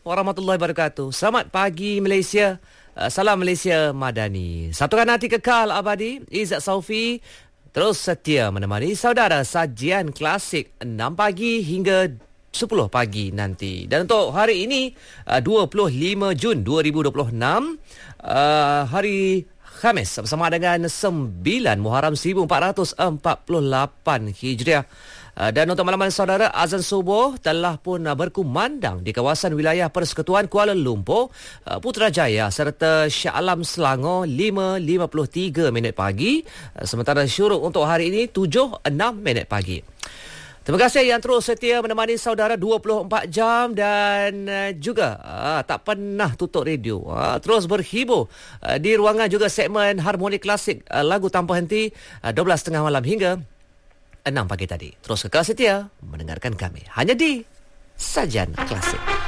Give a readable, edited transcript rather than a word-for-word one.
warahmatullahi wabarakatuh. Selamat pagi Malaysia. Salam Malaysia Madani. Satukan hati kekal abadi. Izzat Saufi terus setia menemani saudara sajian klasik 6 pagi hingga 10 pagi nanti. Dan untuk hari ini 25 Jun 2026, hari Khamis bersama dengan 9 Muharram 1448 Hijriah. Dan untuk makluman saudara, azan subuh telah pun berkumandang di kawasan wilayah Persekutuan Kuala Lumpur, Putrajaya serta Shah Alam Selangor 5.53 minit pagi. Sementara syuruk untuk hari ini 7.06 minit pagi. Terima kasih yang terus setia menemani saudara 24 jam dan juga tak pernah tutup radio. Terus berhibur di ruangan juga segmen Harmoni Klasik, lagu tanpa henti 12.30 malam hingga 6 pagi tadi. Terus kekal setia mendengarkan kami hanya di Sajian Klasik.